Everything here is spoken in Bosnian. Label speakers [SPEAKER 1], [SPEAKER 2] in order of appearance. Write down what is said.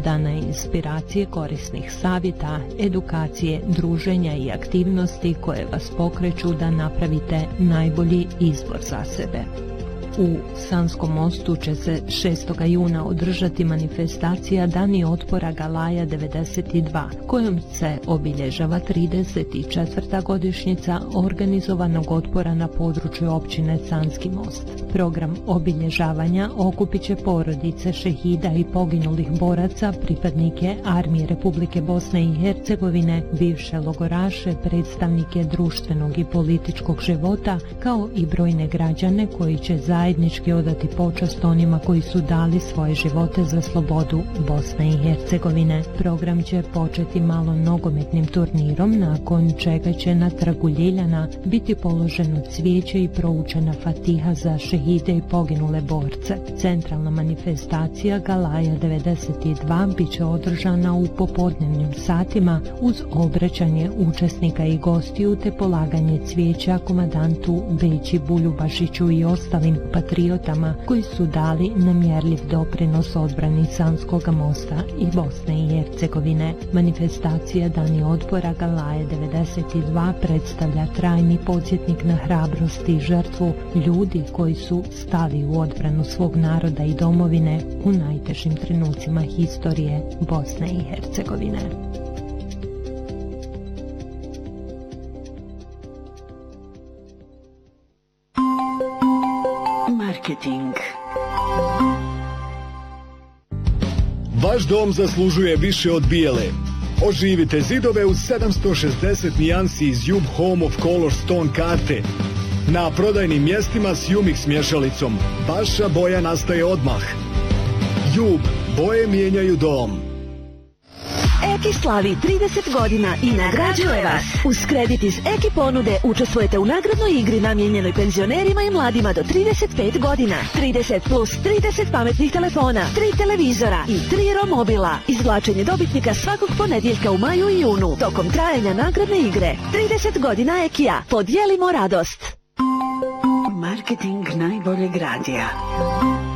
[SPEAKER 1] dana inspiracije, korisnih savjeta, edukacije, druženja i aktivnosti koje vas pokreću da napravite najbolji izbor za sebe. U Sanskom Mostu će se 6. juna održati manifestacija Dani otpora Galaja 92, kojom se obilježava 34. godišnjica organizovanog otpora na području općine Sanski Most. Program obilježavanja okupit će porodice šehida i poginulih boraca, pripadnike Armije Republike Bosne i Hercegovine, bivše logoraše, predstavnike društvenog i političkog života, kao i brojne građane koji će zajednički odati počast onima koji su dali svoje živote za slobodu Bosne i Hercegovine. Program će početi malo nogometnim turnirom, nakon čega će na trgu Ljiljana biti položeno cvijeće i proučena fatiha za šehide i poginule borce. Centralna manifestacija Galaja 92 bit će održana u popodnevnim satima uz obraćanje učesnika i gostiju te polaganje cvijeća komadantu Beći Buljubašiću i ostalim patriotama koji su dali nemjerljiv doprinos odbrani Sanskog Mosta i Bosne i Hercegovine. Manifestacija Dani otpora Galaje 92 predstavlja trajni podsjetnik na hrabrost i žrtvu ljudi koji su stali u odbranu svog naroda i domovine u najtežim trenucima historije Bosne i Hercegovine.
[SPEAKER 2] Marketing.
[SPEAKER 3] Vaš dom zaslužuje više od bijele. Oživite zidove uz 760 nijansi iz Jub Home of Color Stone karte. Na prodajnim mjestima s Jumix mješalicom. Vaša boja nastaje odmah. Jub, boje mijenjaju dom.
[SPEAKER 2] Eki slavi 30 godina i nagrađuje vas. Uz kredit iz Eki ponude učestvujete u nagradnoj igri namijenjenoj penzionerima i mladima do 35 godina. 30 plus 30 pametnih telefona, 3 televizora i 3 romobila. Izvlačenje dobitnika svakog ponedjeljka u maju i junu tokom trajanja nagradne igre. 30 godina Ekija. Podijelimo radost. Marketing najboljeg radija.